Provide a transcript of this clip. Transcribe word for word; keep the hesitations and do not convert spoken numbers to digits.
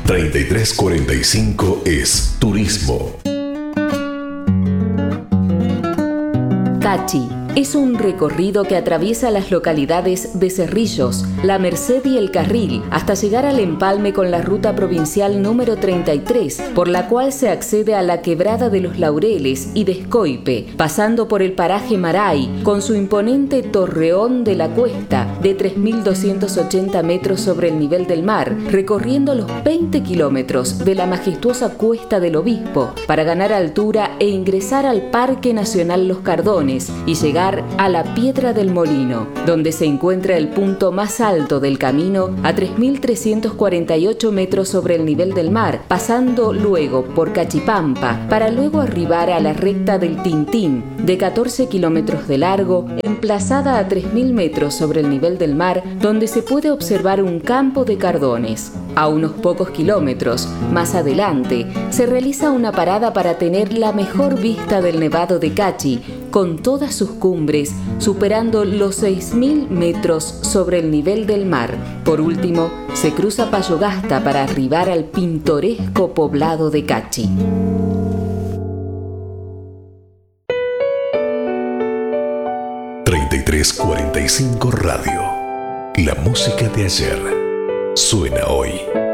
treinta y tres cuarenta y cinco es Turismo. Cachi es un recorrido que atraviesa las localidades de Cerrillos, La Merced y El Carril, hasta llegar al empalme con la ruta provincial número treinta y tres, por la cual se accede a la Quebrada de los Laureles y de Escoipe, pasando por el paraje Maray, con su imponente Torreón de la Cuesta, de tres mil doscientos ochenta metros sobre el nivel del mar, recorriendo los veinte kilómetros de la majestuosa Cuesta del Obispo, para ganar altura e ingresar al Parque Nacional Los Cardones y llegar a la Piedra del Molino, donde se encuentra el punto más alto del camino a tres mil trescientos cuarenta y ocho metros sobre el nivel del mar, pasando luego por Cachipampa, para luego arribar a la recta del Tintín, de catorce kilómetros de largo, emplazada a tres mil metros sobre el nivel del mar, donde se puede observar un campo de cardones. A unos pocos kilómetros más adelante, se realiza una parada para tener la mejor vista del Nevado de Cachi, con todas sus cumbres superando los seis mil metros sobre el nivel del mar. Por último, se cruza Payogasta para arribar al pintoresco poblado de Cachi. treinta y tres cuarenta y cinco Radio. La música de ayer suena hoy.